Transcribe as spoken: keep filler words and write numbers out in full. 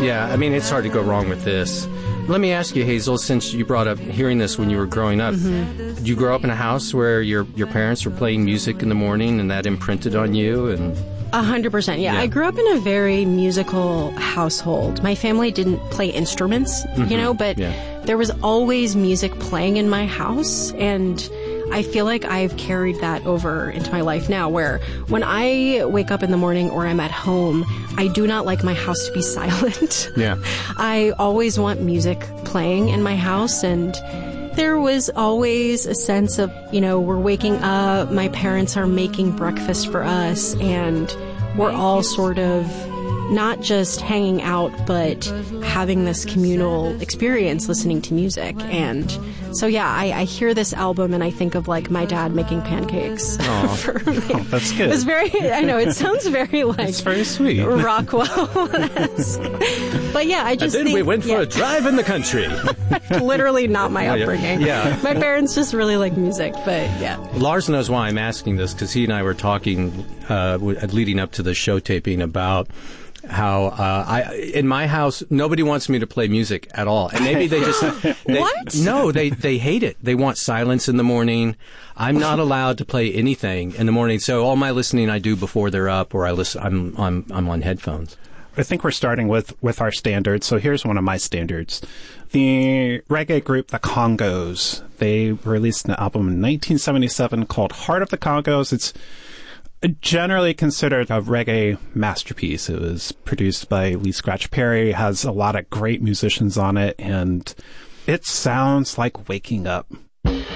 Yeah, I mean, it's hard to go wrong with this. Let me ask you, Hazel, since you brought up hearing this when you were growing up, mm-hmm. did you grow up in a house where your, your parents were playing music in the morning and that imprinted on you? And A hundred percent, yeah. Yeah. I grew up in a very musical household. My family didn't play instruments, Mm-hmm. you know, but Yeah. there was always music playing in my house, and I feel like I've carried that over into my life now, where when I wake up in the morning or I'm at home, I do not like my house to be silent. Yeah. I always want music playing in my house, and there was always a sense of, you know, we're waking up, my parents are making breakfast for us, and we're all sort of not just hanging out, but having this communal experience listening to music. And so, yeah, I, I hear this album and I think of, like, my dad making pancakes for me. Oh, that's good. It's very, I know, it sounds very, like, It's very sweet. Rockwell-esque. But, yeah, I just And then think... we went for yeah. a drive in the country. Literally not my Yeah. upbringing. Yeah. My parents just really like music, but yeah. Lars knows why I'm asking this, because he and I were talking uh, w- leading up to the show taping about how uh, I in my house nobody wants me to play music at all, and maybe they just they, What? No, they they hate it. They want silence in the morning. I'm not allowed to play anything in the morning, so all my listening I do before they're up, or I listen. I'm I'm I'm on headphones. I think we're starting with, with our standards. So here's one of my standards. The reggae group, the Congos, they released an album in nineteen seventy-seven called Heart of the Congos. It's generally considered a reggae masterpiece. It was produced by Lee Scratch Perry, has a lot of great musicians on it, and it sounds like waking up.